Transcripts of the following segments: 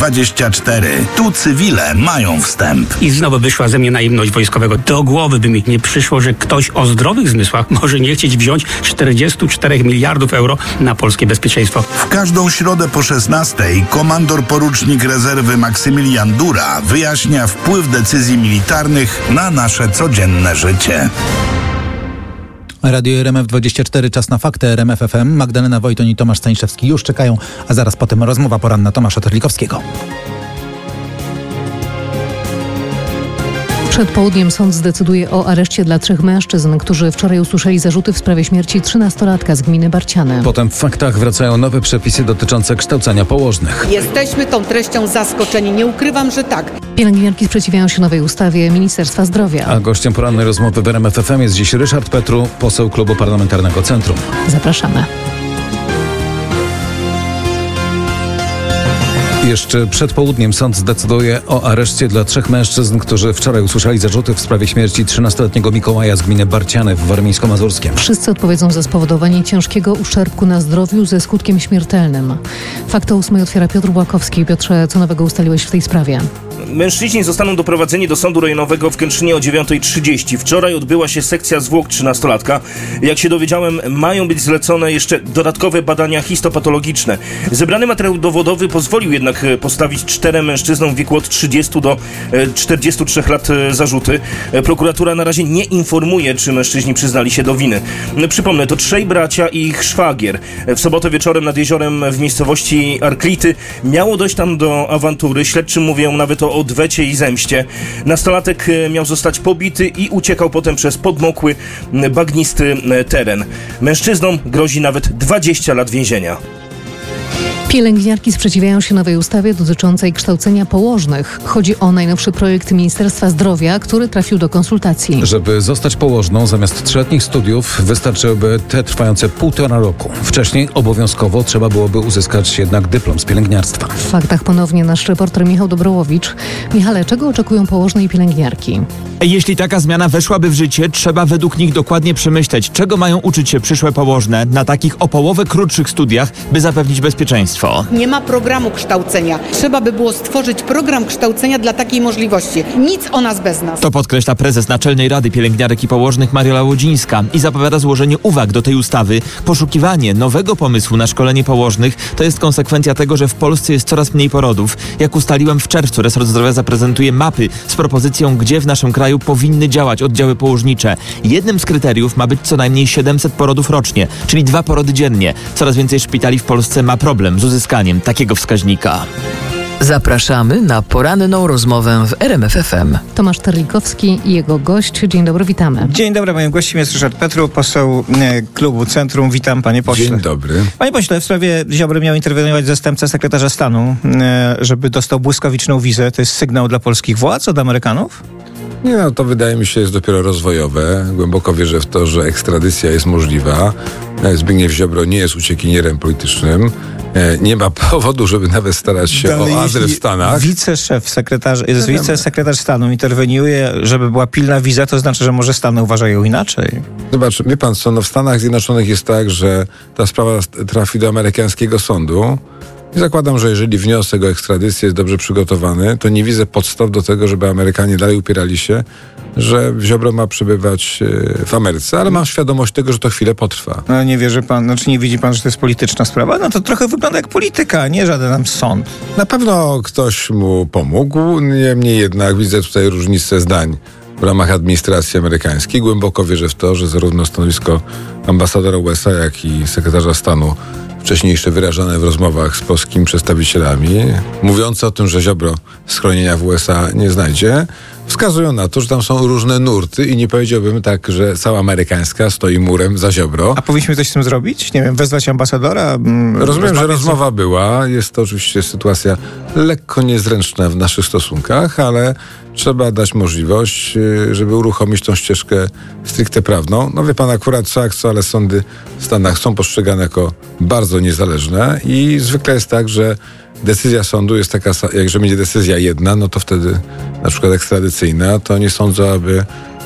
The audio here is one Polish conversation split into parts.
24. Tu cywile mają wstęp. I znowu wyszła ze mnie naiwność wojskowego. Do głowy by mi nie przyszło, że ktoś o zdrowych zmysłach może nie chcieć wziąć 44 miliardów euro na polskie bezpieczeństwo. W każdą środę po 16 komandor porucznik rezerwy Maksymilian Dura wyjaśnia wpływ decyzji militarnych na nasze codzienne życie. Radio RMF24, czas na fakty. RMF FM. Magdalena Wojton i Tomasz Staniszewski już czekają, a zaraz potem rozmowa poranna Tomasza Terlikowskiego. Przed południem sąd zdecyduje o areszcie dla 3 mężczyzn, którzy wczoraj usłyszeli zarzuty w sprawie śmierci 13-latka z gminy Barciany. Potem w faktach wracają nowe przepisy dotyczące kształcenia położnych. Jesteśmy tą treścią zaskoczeni. Nie ukrywam, że tak. Pielęgniarki sprzeciwiają się nowej ustawie Ministerstwa Zdrowia. A gościem porannej rozmowy w RMF FM jest dziś Ryszard Petru, poseł Klubu Parlamentarnego Centrum. Zapraszamy. Jeszcze przed południem sąd zdecyduje o areszcie dla 3 mężczyzn, którzy wczoraj usłyszeli zarzuty w sprawie śmierci 13-letniego Mikołaja z gminy Barciany w Warmińsko-Mazurskiem. Wszyscy odpowiedzą za spowodowanie ciężkiego uszczerbku na zdrowiu ze skutkiem śmiertelnym. Fakt o 8 otwiera Piotr Błakowski. Piotrze, co nowego ustaliłeś w tej sprawie? Mężczyźni zostaną doprowadzeni do sądu rejonowego w Kętrzynie o 9:30. Wczoraj odbyła się sekcja zwłok 13-latka. Jak się dowiedziałem, mają być zlecone jeszcze dodatkowe badania histopatologiczne. Zebrany materiał dowodowy pozwolił jednak postawić 4 mężczyznom w wieku od 30 do 43 lat zarzuty. Prokuratura na razie nie informuje, czy mężczyźni przyznali się do winy. Przypomnę, to 3 bracia i ich szwagier. W sobotę wieczorem nad jeziorem w miejscowości Arklity miało dojść tam do awantury. Śledczy mówią nawet o odwecie i zemście. Nastolatek miał zostać pobity i uciekał potem przez podmokły, bagnisty teren. Mężczyznom grozi nawet 20 lat więzienia. Pielęgniarki sprzeciwiają się nowej ustawie dotyczącej kształcenia położnych. Chodzi o najnowszy projekt Ministerstwa Zdrowia, który trafił do konsultacji. Żeby zostać położną, zamiast 3-letnich studiów wystarczyłyby te trwające 1,5 roku. Wcześniej obowiązkowo trzeba byłoby uzyskać jednak dyplom z pielęgniarstwa. W faktach ponownie nasz reporter Michał Dobrołowicz. Michale, czego oczekują położne i pielęgniarki? Jeśli taka zmiana weszłaby w życie, trzeba według nich dokładnie przemyśleć, czego mają uczyć się przyszłe położne na takich o połowę krótszych studiach, by zapewnić bezpieczeństwo. Nie ma programu kształcenia. Trzeba by było stworzyć program kształcenia dla takiej możliwości. Nic o nas bez nas. To podkreśla prezes Naczelnej Rady Pielęgniarek i Położnych Mariola Łodzińska i zapowiada złożenie uwag do tej ustawy. Poszukiwanie nowego pomysłu na szkolenie położnych to jest konsekwencja tego, że w Polsce jest coraz mniej porodów. Jak ustaliłem w czerwcu, resort zdrowia zaprezentuje mapy z propozycją, gdzie w naszym kraju powinny działać oddziały położnicze. Jednym z kryteriów ma być co najmniej 700 porodów rocznie, czyli 2 porody dziennie. Coraz więcej szpitali w Polsce ma problem z uzyskaniem takiego wskaźnika. Zapraszamy na poranną rozmowę w RMF FM. Tomasz Terlikowski i jego gość. Dzień dobry, witamy. Dzień dobry, moim gościem jest Ryszard Petru, poseł Klubu Centrum. Witam, panie pośle. Dzień dobry. Panie pośle, w sprawie Ziobry miał interweniować zastępca sekretarza stanu, żeby dostał błyskawiczną wizę. To jest sygnał dla polskich władz od Amerykanów? Nie, no to wydaje mi się jest dopiero rozwojowe. Głęboko wierzę w to, że ekstradycja jest możliwa. Zbigniew Ziobro nie jest uciekinierem politycznym. Nie ma powodu, żeby nawet starać się o azyl w Stanach. Wicesekretarz stanu interweniuje, żeby była pilna wiza, to znaczy, że może Stany uważają inaczej. Zobacz, wie pan co, no w Stanach Zjednoczonych jest tak, że ta sprawa trafi do amerykańskiego sądu. I zakładam, że jeżeli wniosek o ekstradycję jest dobrze przygotowany, to nie widzę podstaw do tego, żeby Amerykanie dalej upierali się, że Ziobro ma przebywać w Ameryce, ale mam świadomość tego, że to chwilę potrwa. No nie wierzy pan, znaczy nie widzi pan, że to jest polityczna sprawa? No to trochę wygląda jak polityka, a nie żaden nam sąd. Na pewno ktoś mu pomógł, niemniej jednak widzę tutaj różnicę zdań w ramach administracji amerykańskiej. Głęboko wierzę w to, że zarówno stanowisko ambasadora USA, jak i sekretarza stanu wcześniejsze wyrażane w rozmowach z polskimi przedstawicielami, mówiące o tym, że Ziobro schronienia w USA nie znajdzie, wskazują na to, że tam są różne nurty i nie powiedziałbym tak, że cała amerykańska stoi murem za Ziobro. A powinniśmy coś z tym zrobić? Nie wiem, wezwać ambasadora? Rozumiem, że rozmowa była. Jest to oczywiście sytuacja lekko niezręczna w naszych stosunkach, ale trzeba dać możliwość, żeby uruchomić tą ścieżkę stricte prawną. No wie pan, akurat co, ale sądy w Stanach są postrzegane jako bardzo niezależne i zwykle jest tak, że decyzja sądu jest taka, jak że będzie decyzja jedna, no to wtedy na przykład ekstradycyjna, to nie sądzę, aby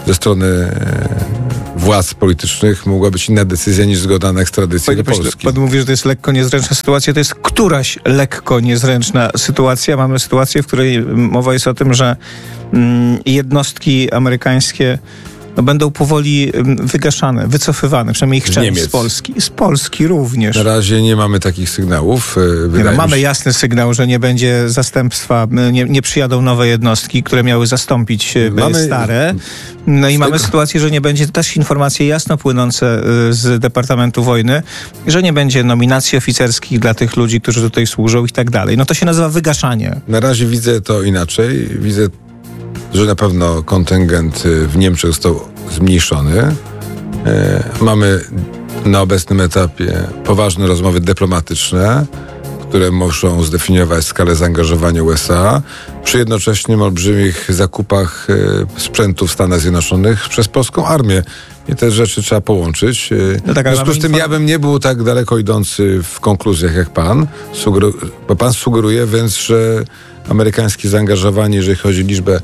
ze strony władz politycznych mogła być inna decyzja niż zgoda na ekstradycję do Polski. Pan mówi, że to jest lekko niezręczna sytuacja. To jest któraś lekko niezręczna sytuacja. Mamy sytuację, w której mowa jest o tym, że jednostki amerykańskie będą powoli wygaszane, wycofywane, przynajmniej ich część z Polski. Z Polski również. Na razie nie mamy takich sygnałów. Mamy jasny sygnał, że nie będzie zastępstwa, nie przyjadą nowe jednostki, które miały zastąpić stare. No i mamy sytuację, że nie będzie, też informacje jasno płynące z Departamentu Wojny, że nie będzie nominacji oficerskich dla tych ludzi, którzy tutaj służą i tak dalej. No to się nazywa wygaszanie. Na razie widzę to inaczej. Widzę, że na pewno kontyngent w Niemczech został zmniejszony. Mamy na obecnym etapie poważne rozmowy dyplomatyczne, które muszą zdefiniować skalę zaangażowania USA przy jednocześnie olbrzymich zakupach sprzętu w Stanach Zjednoczonych przez polską armię. I te rzeczy trzeba połączyć. W związku z tym ja bym nie był tak daleko idący w konkluzjach jak pan. Bo pan sugeruje więc, że amerykańskie zaangażowanie, jeżeli chodzi o liczbę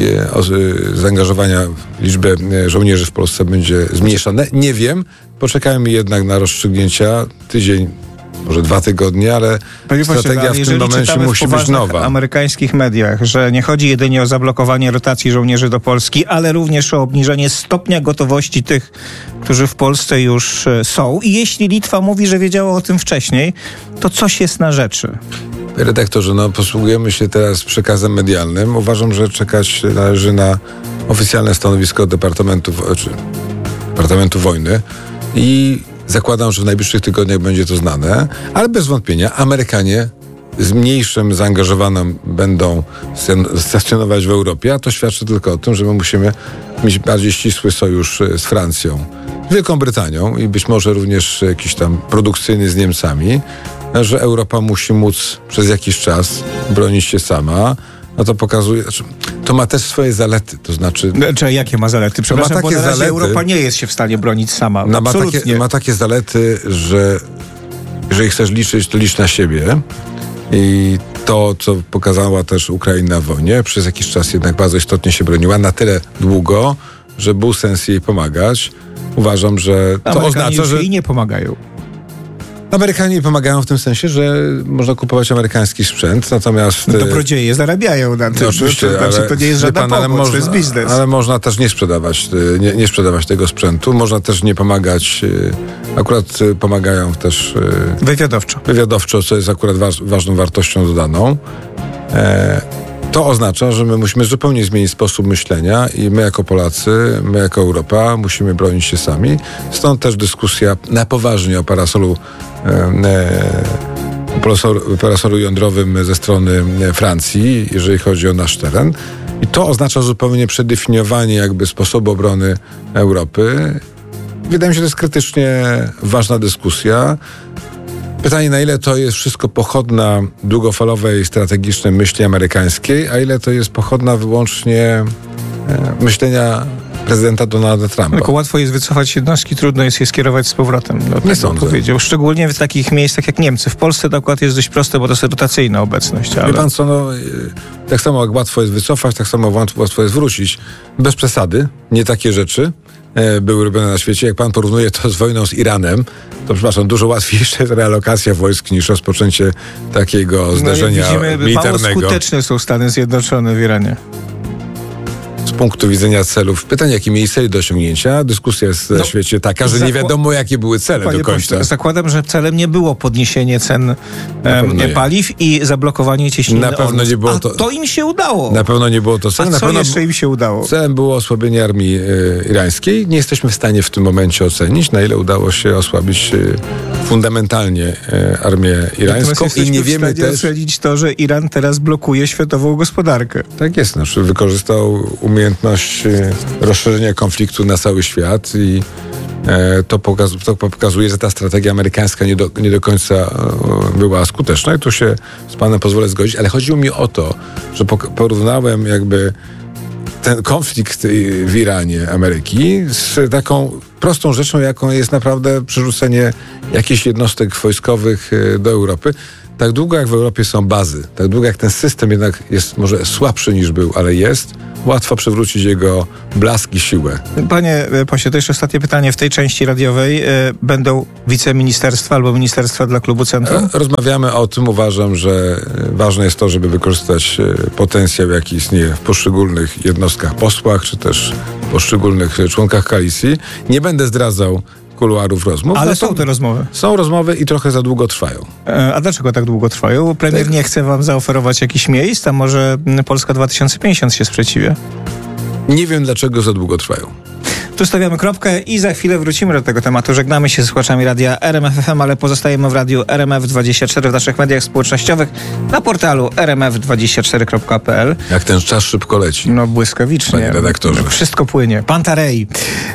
liczbę żołnierzy w Polsce będzie zmniejszone. Nie wiem. Poczekajmy jednak na rozstrzygnięcia. Tydzień, może 2 tygodnie, ale strategia w tym momencie musi być nowa. W amerykańskich mediach, że nie chodzi jedynie o zablokowanie rotacji żołnierzy do Polski, ale również o obniżenie stopnia gotowości tych, którzy w Polsce już są. I jeśli Litwa mówi, że wiedziała o tym wcześniej, to coś jest na rzeczy. Panie redaktorze, posługujemy się teraz przekazem medialnym. Uważam, że czekać należy na oficjalne stanowisko Departamentu Wojny i zakładam, że w najbliższych tygodniach będzie to znane, ale bez wątpienia Amerykanie z mniejszym zaangażowaniem będą stacjonować w Europie, a to świadczy tylko o tym, że my musimy mieć bardziej ścisły sojusz z Francją, Wielką Brytanią i być może również jakiś tam produkcyjny z Niemcami, że Europa musi móc przez jakiś czas bronić się sama. No to pokazuje, to ma też swoje zalety, to znaczy... jakie ma zalety? Przepraszam, bo na razie Europa nie jest się w stanie bronić sama. Absolutnie. Ma takie zalety, że jeżeli chcesz liczyć, to licz na siebie. I to, co pokazała też Ukraina w wojnie, przez jakiś czas jednak bardzo istotnie się broniła, na tyle długo, że był sens jej pomagać. Uważam, że to oznacza, że... jej nie pomagają. Amerykanie pomagają w tym sensie, że można kupować amerykański sprzęt, natomiast... Dobrodzieje zarabiają na tym. Oczywiście, to nie jest żadna pomoc, to jest biznes. Ale można też nie sprzedawać tego sprzętu, można też nie pomagać, akurat pomagają też... Wywiadowczo, co jest akurat ważną wartością dodaną. To oznacza, że my musimy zupełnie zmienić sposób myślenia i my jako Polacy, my jako Europa musimy bronić się sami. Stąd też dyskusja na poważnie o parasolu jądrowym ze strony Francji, jeżeli chodzi o nasz teren. I to oznacza zupełnie przedefiniowanie jakby sposobu obrony Europy. Wydaje mi się, że to jest krytycznie ważna dyskusja. Pytanie, na ile to jest wszystko pochodna długofalowej, strategicznej myśli amerykańskiej, a ile to jest pochodna wyłącznie myślenia prezydenta Donalda Trumpa. Tylko łatwo jest wycofać jednostki, trudno jest je skierować z powrotem. Nie sądzę. Powiedział. Szczególnie w takich miejscach jak Niemcy. W Polsce to akurat jest dość proste, bo to jest rotacyjna obecność. Ale... Wie pan co, tak samo jak łatwo jest wycofać, tak samo łatwo jest wrócić. Bez przesady, nie takie rzeczy były robione na świecie. Jak pan porównuje to z wojną z Iranem, to przepraszam, dużo łatwiejsza jest realokacja wojsk niż rozpoczęcie takiego zdarzenia militarnego. Mało skuteczne są Stany Zjednoczone w Iranie. Z punktu widzenia celów, pytanie, jakie mieli cele do osiągnięcia, dyskusja jest na świecie taka, że nie wiadomo, jakie były cele do końca. Zakładam, że celem nie było podniesienie cen paliw i zablokowanie cieśniny. Na pewno nie było to. To im się udało. Na pewno nie było to celem. Co jeszcze im się udało? Celem było osłabienie armii irańskiej. Nie jesteśmy w stanie w tym momencie ocenić, na ile udało się osłabić fundamentalnie armię irańską. I nie wiemy też ocenić to, że Iran teraz blokuje światową gospodarkę. Tak jest. Znaczy wykorzystał umiejętność rozszerzenia konfliktu na cały świat i to pokazuje, że ta strategia amerykańska nie do końca była skuteczna i tu się z panem pozwolę zgodzić, ale chodziło mi o to, że porównałem jakby ten konflikt w Iranie Ameryki z taką prostą rzeczą, jaką jest naprawdę przerzucenie jakichś jednostek wojskowych do Europy. tak długo jak w Europie są bazy, tak długo jak ten system jednak jest może słabszy niż był, ale jest, łatwo przywrócić jego blask i siłę. Panie pośle, to jeszcze ostatnie pytanie. W tej części radiowej będą wiceministerstwa albo ministerstwa dla klubu Centrum? Rozmawiamy o tym. Uważam, że ważne jest to, żeby wykorzystać potencjał, jaki istnieje w poszczególnych jednostkach, posłach, czy też poszczególnych członkach koalicji. Nie będę zdradzał kuluarów rozmów. Ale są te rozmowy. Są rozmowy i trochę za długo trwają. A dlaczego tak długo trwają? Premier nie chce wam zaoferować jakichś miejsc, a może Polska 2050 się sprzeciwia? Nie wiem, dlaczego za długo trwają. Tu stawiamy kropkę i za chwilę wrócimy do tego tematu. Żegnamy się z słuchaczami radia RMF FM, ale pozostajemy w radiu RMF24 w naszych mediach społecznościowych, na portalu rmf24.pl. Jak ten czas szybko leci. No błyskawicznie. Panie redaktorze. Wszystko płynie. Pantarei.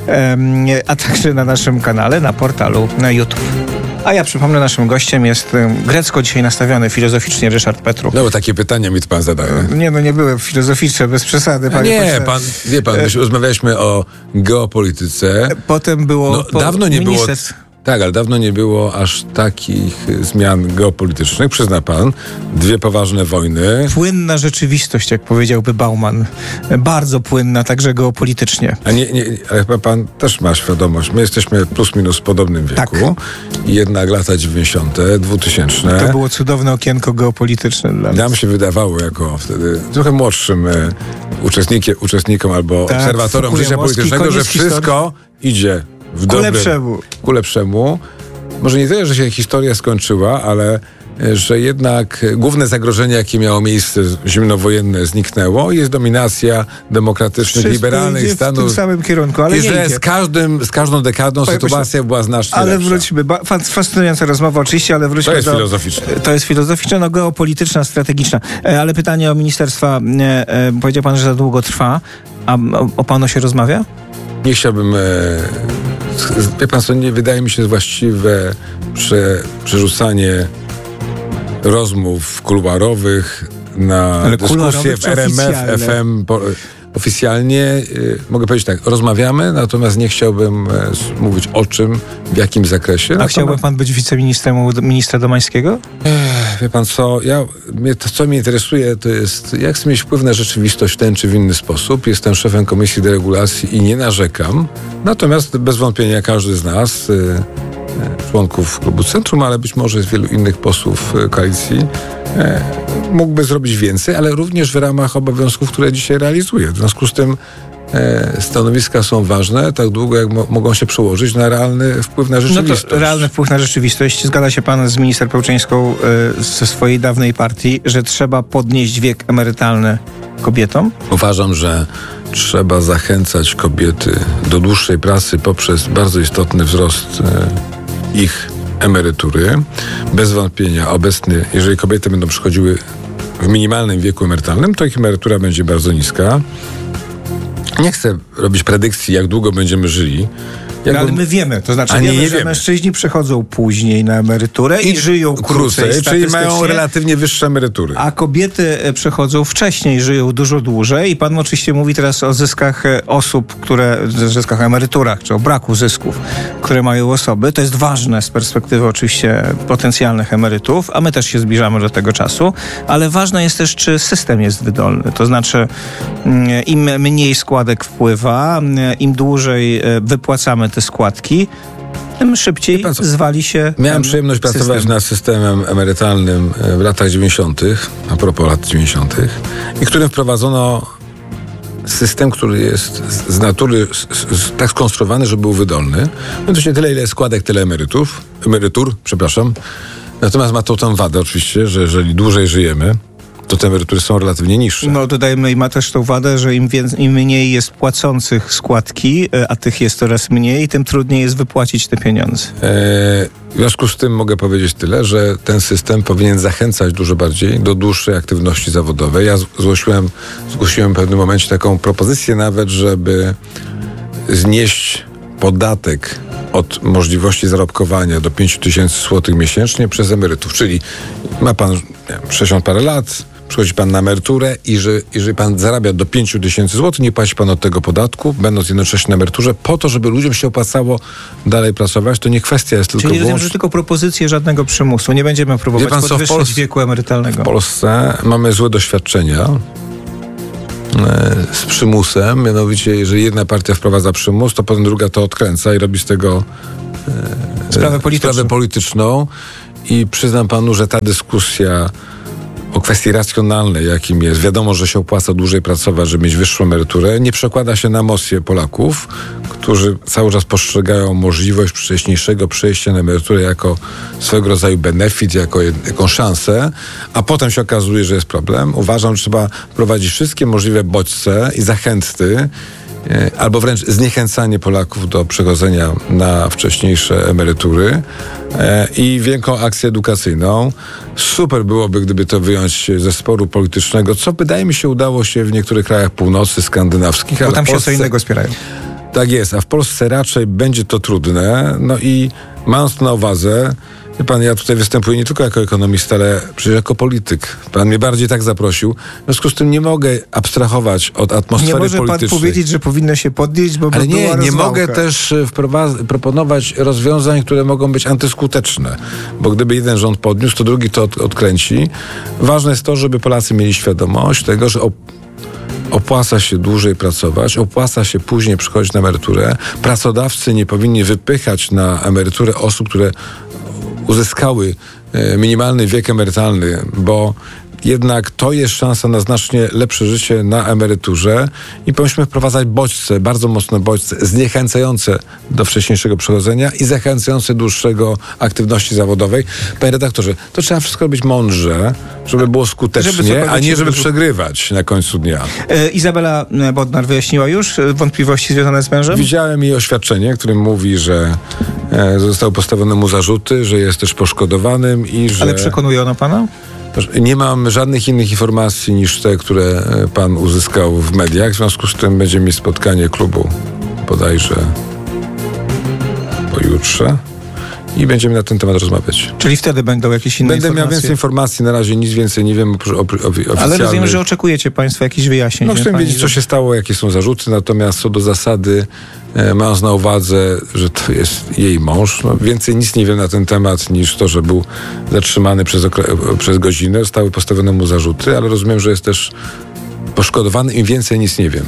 A także na naszym kanale, na portalu, na YouTube. A ja przypomnę, naszym gościem jest grecko dzisiaj nastawiony filozoficznie Ryszard Petru. No bo takie pytania mi pan zadaje. Nie były filozoficzne, bez przesady. Nie, wie pan, rozmawialiśmy o geopolityce. Potem było... dawno nie było... Tak, ale dawno nie było aż takich zmian geopolitycznych. Przyzna pan, 2 poważne wojny. Płynna rzeczywistość, jak powiedziałby Bauman. Bardzo płynna, także geopolitycznie. Ale chyba pan też ma świadomość. My jesteśmy plus minus w podobnym wieku. Tak. I jednak lata 90., 2000. To było cudowne okienko geopolityczne dla nas. Nam się wydawało, jako wtedy trochę młodszym uczestnikom albo obserwatorom życia politycznego, że wszystko idzie ku lepszemu. Może nie tyle, że się historia skończyła, ale że jednak główne zagrożenie, jakie miało miejsce zimnowojenne, zniknęło. Jest dominacja demokratycznych, liberalnych stanów. W tym samym kierunku, ale i że z każdą dekadą sytuacja była znacznie ale lepsza. Wróćmy. Fascynująca rozmowa oczywiście, ale wróćmy to jest filozoficzne. To jest filozoficzne, geopolityczna, strategiczna. Ale pytanie o ministerstwa. Powiedział pan, że za długo trwa. A o panu się rozmawia? Nie chciałbym... Wie pan co, nie wydaje mi się właściwe przerzucanie rozmów kuluarowych na dyskusję w RMF FM oficjalnie. Mogę powiedzieć tak, rozmawiamy, natomiast nie chciałbym mówić o czym, w jakim zakresie. A chciałby pan być wiceministrem ministra Domańskiego? Wie pan co, co mnie interesuje, to jest, jak chcę mieć wpływ na rzeczywistość w ten czy w inny sposób. Jestem szefem Komisji Deregulacji i nie narzekam. Natomiast bez wątpienia każdy z nas, członków klubu Centrum, ale być może z wielu innych posłów koalicji, mógłby zrobić więcej, ale również w ramach obowiązków, które dzisiaj realizuje. W związku z tym stanowiska są ważne, tak długo jak mogą się przełożyć na realny wpływ na rzeczywistość. No to realny wpływ na rzeczywistość. Zgadza się pan z minister Pełczyńską ze swojej dawnej partii, że trzeba podnieść wiek emerytalny kobietom? Uważam, że trzeba zachęcać kobiety do dłuższej pracy poprzez bardzo istotny wzrost ich emerytury. Bez wątpienia obecny, jeżeli kobiety będą przychodziły w minimalnym wieku emerytalnym, to ich emerytura będzie bardzo niska. Nie chcę robić predykcji, jak długo będziemy żyli. Ale my wiemy, to znaczy wiemy, że mężczyźni przechodzą później na emeryturę i żyją krócej, czyli mają relatywnie wyższe emerytury. A kobiety przechodzą wcześniej, żyją dużo dłużej i pan oczywiście mówi teraz o zyskach osób, zyskach emeryturach, czy o braku zysków, które mają osoby. To jest ważne z perspektywy oczywiście potencjalnych emerytów, a my też się zbliżamy do tego czasu, ale ważne jest też, czy system jest wydolny. To znaczy im mniej składek wpływa, im dłużej wypłacamy te składki, tym szybciej zwali się. Miałem przyjemność pracować nad systemem emerytalnym w latach 90., a propos lat 90., i którym wprowadzono system, który jest z natury tak skonstruowany, że był wydolny. No to się tyle, ile składek, tyle emerytur. Natomiast ma tą wadę oczywiście, że jeżeli dłużej żyjemy, to te emerytury są relatywnie niższe. No dodajmy, i ma też tą wadę, że im mniej jest płacących składki, a tych jest coraz mniej, tym trudniej jest wypłacić te pieniądze. W związku z tym mogę powiedzieć tyle, że ten system powinien zachęcać dużo bardziej do dłuższej aktywności zawodowej. Ja zgłosiłem w pewnym momencie taką propozycję nawet, żeby znieść podatek od możliwości zarobkowania do 5 000 złotych miesięcznie przez emerytów. Czyli ma pan 60 parę lat, przychodzi pan na emeryturę i że jeżeli pan zarabia do 5 000 złotych, nie płaci pan od tego podatku, będąc jednocześnie na emeryturze, po to, żeby ludziom się opłacało dalej pracować. To nie kwestia jest tylko Czyli rozumiem, że tylko propozycje, żadnego przymusu. Nie będziemy próbować podwyższyć wieku emerytalnego. W Polsce mamy złe doświadczenia z przymusem, mianowicie jeżeli jedna partia wprowadza przymus, to potem druga to odkręca i robi z tego sprawę polityczną. I przyznam panu, że ta dyskusja o kwestii racjonalnej, jakim jest, wiadomo, że się opłaca dłużej pracować, żeby mieć wyższą emeryturę, nie przekłada się na emocje Polaków, którzy cały czas postrzegają możliwość wcześniejszego przejścia na emeryturę jako swego rodzaju benefit, jako jakąś szansę, a potem się okazuje, że jest problem. Uważam, że trzeba wprowadzić wszystkie możliwe bodźce i zachęty, albo wręcz zniechęcanie Polaków do przechodzenia na wcześniejsze emerytury i wielką akcję edukacyjną. Super byłoby, gdyby to wyjąć ze sporu politycznego, co wydaje mi się udało się w niektórych krajach północy skandynawskich. Bo tam się o co innego spierają. Tak jest, a w Polsce raczej będzie to trudne. No i mając to na uwadze, wie pan, ja tutaj występuję nie tylko jako ekonomista, ale przecież jako polityk. Pan mnie bardziej tak zaprosił. W związku z tym nie mogę abstrahować od atmosfery politycznej. Nie może pan powiedzieć, że powinno się podnieść, bo ale była nie mogę też proponować rozwiązań, które mogą być antyskuteczne. Bo gdyby jeden rząd podniósł, to drugi to odkręci. Ważne jest to, żeby Polacy mieli świadomość tego, że opłaca się dłużej pracować, opłaca się później przychodzić na emeryturę. Pracodawcy nie powinni wypychać na emeryturę osób, które uzyskały minimalny wiek emerytalny, bo jednak to jest szansa na znacznie lepsze życie na emeryturze i powinniśmy wprowadzać bodźce, bardzo mocne bodźce, zniechęcające do wcześniejszego przechodzenia i zachęcające dłuższego aktywności zawodowej. Panie redaktorze, to trzeba wszystko robić mądrze, żeby było skutecznie, a nie żeby przegrywać na końcu dnia. Izabela Bodnar wyjaśniła już wątpliwości związane z mężem? Widziałem jej oświadczenie, w którym mówi, że zostały postawione mu zarzuty, że jest też poszkodowanym i że... Ale przekonuje ono pana? Nie mam żadnych innych informacji niż te, które pan uzyskał w mediach. W związku z tym będzie mi spotkanie klubu bodajże pojutrze i będziemy na ten temat rozmawiać. Czyli wtedy będą jakieś inne informacje? Będę miał więcej informacji, na razie nic więcej nie wiem oficjalnie. Ale rozumiem, że oczekujecie państwo jakichś wyjaśnień. No chcę wiedzieć, co się stało, jakie są zarzuty, natomiast co do zasady, mając na uwadze, że to jest jej mąż, no więcej nic nie wiem na ten temat niż to, że był zatrzymany przez godzinę, zostały postawione mu zarzuty, ale rozumiem, że jest też poszkodowany i więcej nic nie wiem.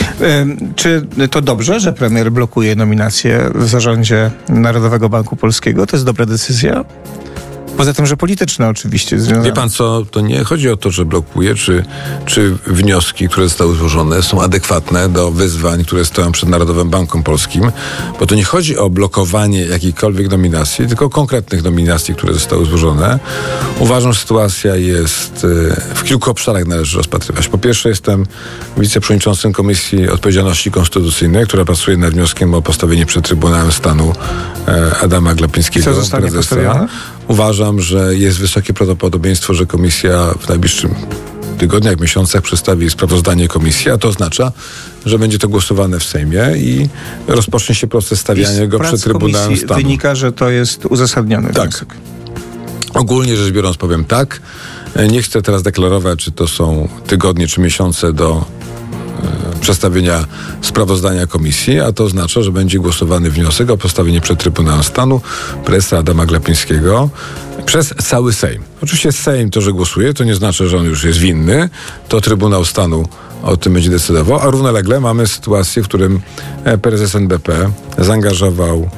Czy to dobrze, że premier blokuje nominację w zarządzie Narodowego Banku Polskiego? To jest dobra decyzja? Poza tym, że polityczne oczywiście. Związane. Wie pan co, to nie chodzi o to, że blokuje, czy wnioski, które zostały złożone, są adekwatne do wyzwań, które stoją przed Narodowym Bankiem Polskim, bo to nie chodzi o blokowanie jakiejkolwiek nominacji, tylko konkretnych nominacji, które zostały złożone. Uważam, że sytuacja jest w kilku obszarach należy rozpatrywać. Po pierwsze, jestem wiceprzewodniczącym Komisji Odpowiedzialności Konstytucyjnej, która pracuje nad wnioskiem o postawienie przed Trybunałem Stanu Adama Glapińskiego. Co zostanie postawione? Uważam, że jest wysokie prawdopodobieństwo, że komisja w najbliższym tygodniach, miesiącach przedstawi sprawozdanie komisji, a to oznacza, że będzie to głosowane w Sejmie i rozpocznie się proces stawiania go przed Trybunałem Stanu. Wynika, że to jest uzasadniony wniosek. Ogólnie rzecz biorąc powiem tak. Nie chcę teraz deklarować, czy to są tygodnie, czy miesiące do przedstawienia sprawozdania komisji, a to oznacza, że będzie głosowany wniosek o postawienie przed Trybunałem Stanu prezesa Adama Glapińskiego przez cały Sejm. Oczywiście Sejm to, że głosuje, to nie znaczy, że on już jest winny. To Trybunał Stanu o tym będzie decydował, a równolegle mamy sytuację, w którym prezes NBP zaangażował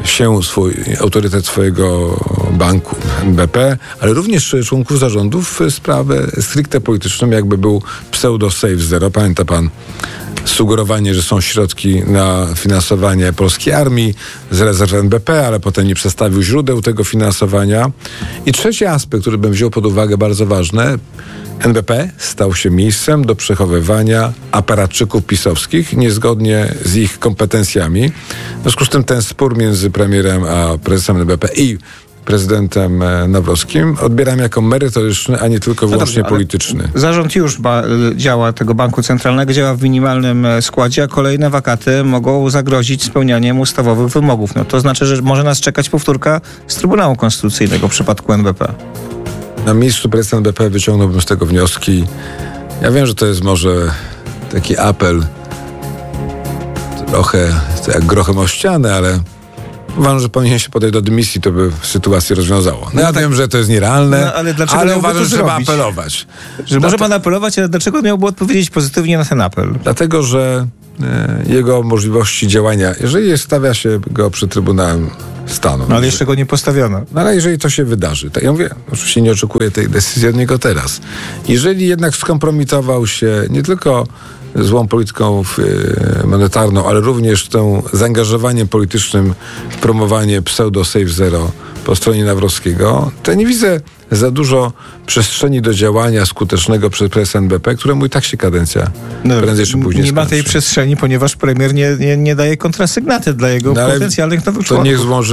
autorytet swojego banku NBP, ale również członków zarządów w sprawę stricte polityczną, jakby był pseudo safe zero. Pamięta pan sugerowanie, że są środki na finansowanie polskiej armii z rezerw NBP, ale potem nie przedstawił źródeł tego finansowania. I trzeci aspekt, który bym wziął pod uwagę, bardzo ważny. NBP stał się miejscem do przechowywania aparatczyków pisowskich niezgodnie z ich kompetencjami. W związku z tym ten spór między premierem a prezesem NBP i prezydentem Nawrockim odbieram jako merytoryczny, a nie tylko wyłącznie polityczny. Zarząd już działa tego banku centralnego, działa w minimalnym składzie, a kolejne wakaty mogą zagrozić spełnianiem ustawowych wymogów. No to znaczy, że może nas czekać powtórka z Trybunału Konstytucyjnego w przypadku NBP. na miejscu prezesa NBP wyciągnąłbym z tego wnioski. Ja wiem, że to jest może taki apel trochę jak grochem o ścianę, ale uważam, że powinien się podejść do dymisji, to by sytuację rozwiązało. Ja wiem, że to jest nierealne, ale uważam, że trzeba apelować. Że może pan apelować, ale dlaczego miałby odpowiedzieć pozytywnie na ten apel? Dlatego, że jego możliwości działania, jeżeli stawia się go przed Trybunałem Stanu. No ale jeszcze go nie postawiono. No ale jeżeli to się wydarzy, to ja mówię, oczywiście nie oczekuję tej decyzji od niego teraz. Jeżeli jednak skompromitował się nie tylko złą polityką monetarną, ale również tym zaangażowaniem politycznym w promowanie pseudo-safe zero po stronie Nawrockiego, to ja nie widzę za dużo przestrzeni do działania skutecznego przez prezesa NBP, któremu i tak się kadencja prędzej czy później nie ma tej przestrzeni, ponieważ premier nie daje kontrasygnaty dla jego potencjalnych nowych członków.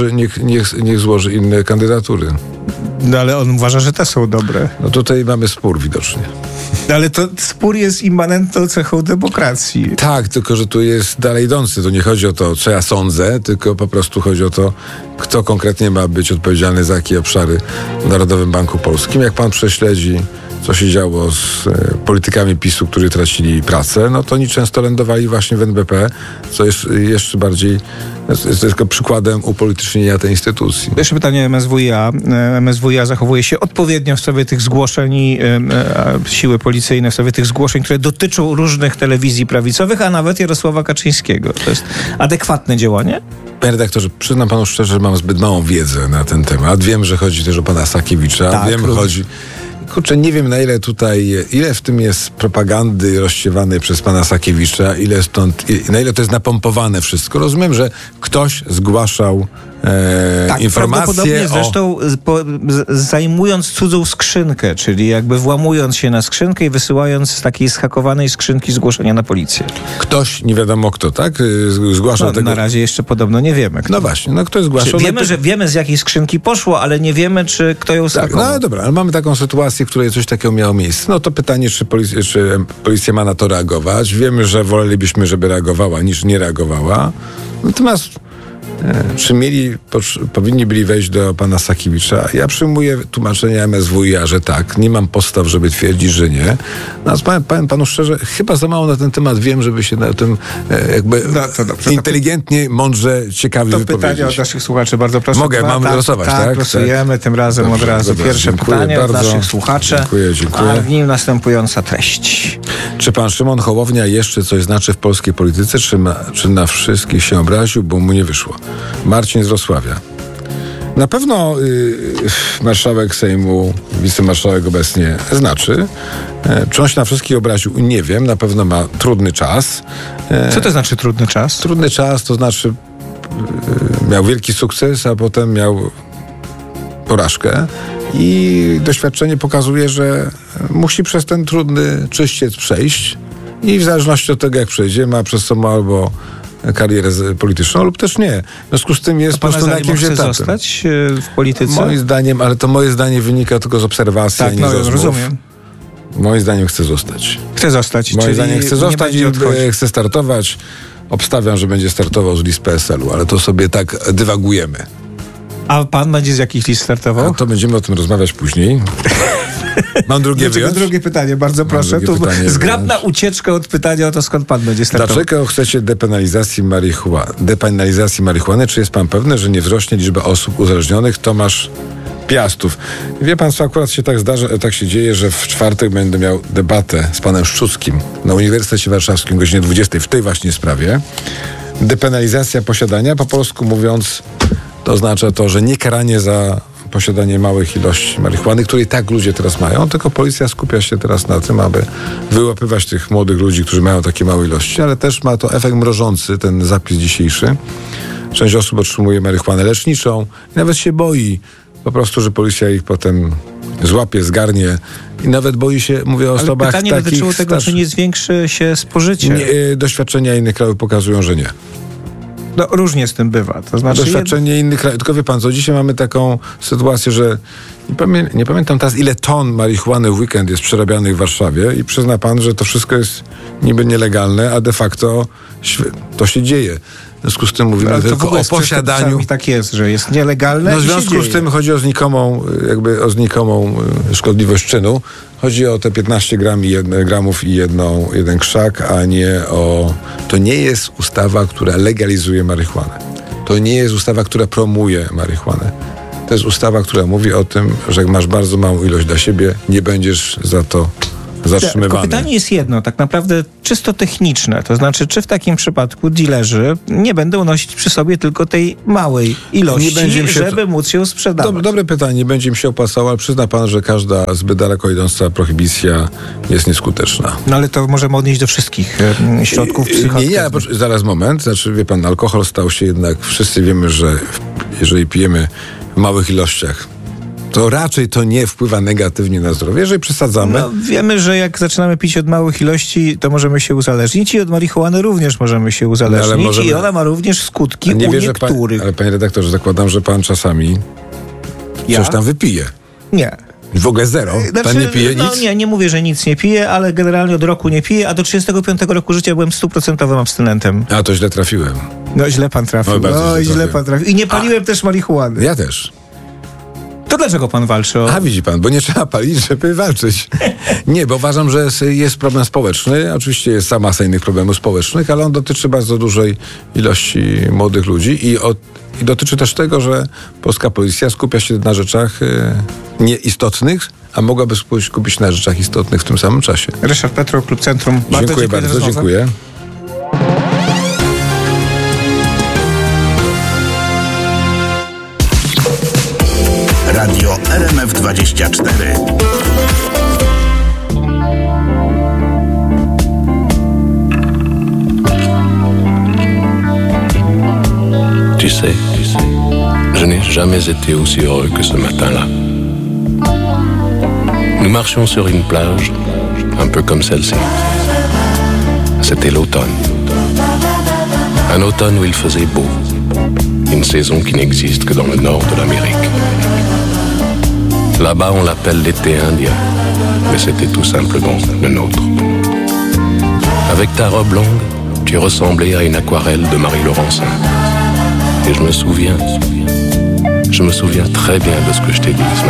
Niech złoży inne kandydatury. No ale on uważa, że te są dobre. No tutaj mamy spór widocznie. Ale to spór jest immanentną cechą demokracji. Tak, tylko że tu jest dalej idący. To nie chodzi o to, co ja sądzę, tylko po prostu chodzi o to, kto konkretnie ma być odpowiedzialny za jakie obszary w Narodowym Banku Polskim. Jak pan prześledzi, co się działo z politykami PiS-u, którzy tracili pracę, no to oni często lądowali właśnie w NBP, co jest jeszcze bardziej, jest tylko przykładem upolitycznienia tej instytucji. Jeszcze pytanie MSWiA. MSWiA zachowuje się odpowiednio w sprawie tych zgłoszeń i siły policyjne w sprawie tych zgłoszeń, które dotyczą różnych telewizji prawicowych, a nawet Jarosława Kaczyńskiego. To jest adekwatne działanie? Panie redaktorze, przyznam panu szczerze, że mam zbyt małą wiedzę na ten temat. Wiem, że chodzi też o pana Sakiewicza. Tak, Kurczę, nie wiem ile w tym jest propagandy rozsiewanej przez pana Sakiewicza, na ile to jest napompowane wszystko. Rozumiem, że ktoś zgłaszał informacje zresztą zajmując cudzą skrzynkę, czyli jakby włamując się na skrzynkę i wysyłając z takiej schakowanej skrzynki zgłoszenia na policję. Ktoś, nie wiadomo kto, tak? Zgłaszał tego. Na razie jeszcze podobno nie wiemy. Kto. No właśnie, ktoś zgłaszał. Wiemy, z jakiej skrzynki poszło, ale nie wiemy, czy kto ją schakował. No dobra, ale mamy taką sytuację, w której coś takiego miało miejsce. No to pytanie, czy policja ma na to reagować. Wiemy, że wolelibyśmy, żeby reagowała, niż nie reagowała. Natomiast czy powinni byli wejść do pana Sakiewicza? Ja przyjmuję tłumaczenie MSWiA, że tak. Nie mam podstaw, żeby twierdzić, że nie. Natomiast powiem panu szczerze, chyba za mało na ten temat wiem, żeby się na tym inteligentnie, mądrze, ciekawie wypowiedzieć. To pytanie od naszych słuchaczy, bardzo proszę. Mam losować, tak? Losujemy tym razem od razu. Pierwsze pytanie od naszych słuchaczy. Dziękuję. A w nim następująca treść. Czy pan Szymon Hołownia jeszcze coś znaczy w polskiej polityce, czy na wszystkich się obraził, bo mu nie wyszło? Marcin z Wrocławia. Na pewno marszałek Sejmu, wicemarszałek obecnie znaczy. Czy on się na wszystkich obraził? Nie wiem. Na pewno ma trudny czas. Co to znaczy trudny czas? Trudny czas to znaczy miał wielki sukces, a potem miał porażkę. I doświadczenie pokazuje, że musi przez ten trudny czyściec przejść. I w zależności od tego, jak przejdzie, ma przez sobą albo karierę polityczną, lub też nie. W związku z tym jest po prostu na jakimś etapie. Chce zostać w polityce? Moim zdaniem, ale to moje zdanie wynika tylko z obserwacji, tak, a nie z rozmów. Rozumiem. Moim zdaniem chce zostać. Moim zdaniem chce zostać i chce startować. Obstawiam, że będzie startował z list PSL-u, ale to sobie tak dywagujemy. A pan będzie z jakich list startował? A to będziemy o tym rozmawiać później. Mam drugie pytanie, bardzo proszę. Tu zgrabna ucieczka od pytania o to, skąd pan będzie startował. Dlaczego chcecie depenalizacji marihuany? Czy jest pan pewny, że nie wzrośnie liczba osób uzależnionych? Tomasz Piastów. Wie pan co, akurat się tak zdarza, tak się dzieje, że w czwartek będę miał debatę z panem Szczuckim na Uniwersytecie Warszawskim o godzinie 20 w tej właśnie sprawie. Depenalizacja posiadania, po polsku mówiąc, to oznacza to, że nie karanie za posiadanie małych ilości marihuany, której tak ludzie teraz mają, tylko policja skupia się teraz na tym, aby wyłapywać tych młodych ludzi, którzy mają takie małe ilości, ale też ma to efekt mrożący, ten zapis dzisiejszy. Część osób otrzymuje marihuanę leczniczą i nawet się boi po prostu, że policja ich potem złapie, zgarnie i nawet boi się, mówię o osobach takich... Ale pytanie dotyczyło tego, czy nie zwiększy się spożycie. Doświadczenia innych krajów pokazują, że nie. No, różnie z tym bywa. To znaczy doświadczenie innych krajów. Tylko wie pan co, dzisiaj mamy taką sytuację, że Nie pamiętam teraz, ile ton marihuany w weekend jest przerabianych w Warszawie i przyzna pan, że to wszystko jest niby nielegalne, a de facto to się dzieje. W związku z tym mówimy tylko o posiadaniu. Tak jest, że jest nielegalne. No w związku z tym chodzi o znikomą szkodliwość czynu. Chodzi o te 15 gramów i jeden krzak, a nie o... To nie jest ustawa, która legalizuje marihuanę. To nie jest ustawa, która promuje marihuanę. To jest ustawa, która mówi o tym, że jak masz bardzo małą ilość dla siebie, nie będziesz za to zatrzymywany. Tylko pytanie jest jedno, tak naprawdę czysto techniczne. To znaczy, czy w takim przypadku dealerzy nie będą nosić przy sobie tylko tej małej ilości, żeby móc ją sprzedawać? Dobre pytanie, nie będzie im się opłacało, ale przyzna pan, że każda zbyt daleko idąca prohibicja jest nieskuteczna. No ale to możemy odnieść do wszystkich środków psychoaktywnych. Nie, zaraz moment. Znaczy, wie pan, alkohol stał się jednak, wszyscy wiemy, że jeżeli pijemy w małych ilościach, to raczej to nie wpływa negatywnie na zdrowie, jeżeli przesadzamy. No, wiemy, że jak zaczynamy pić od małych ilości, to możemy się uzależnić i od marihuany również możemy się uzależnić i ona ma również skutki u niektórych. Ale panie redaktorze, zakładam, że pan czasami coś tam wypije. Nie. W ogóle zero? Pan nie pije nic? Nie mówię, że nic nie piję, ale generalnie od roku nie piję, a do 35 roku życia byłem 100% abstynentem. A to źle trafiłem. No źle pan trafił. Źle pan trafił. I nie paliłem też marihuany. Ja też. To dlaczego pan walczy o... A widzi pan, bo nie trzeba palić, żeby walczyć. Nie, bo uważam, że jest problem społeczny. Oczywiście jest cała masa innych problemów społecznych, ale on dotyczy bardzo dużej ilości młodych ludzi i dotyczy też tego, że polska policja skupia się na rzeczach nieistotnych, a mogłaby skupić na rzeczach istotnych w tym samym czasie. Ryszard Petro, Klub Centrum. Dziękuję bardzo, dziękuję. Radio RMF24. Tu sais, je n'ai jamais été aussi heureux que ce matin-là. Nous marchions sur une plage, un peu comme celle-ci. C'était l'automne. Un automne où il faisait beau. Une saison qui n'existe que dans le nord de l'Amérique. Là-bas, on l'appelle l'été indien, mais c'était tout simplement le nôtre. Avec ta robe longue, tu ressemblais à une aquarelle de Marie Laurencin. Et je me souviens très bien de ce que je t'ai dit ce matin.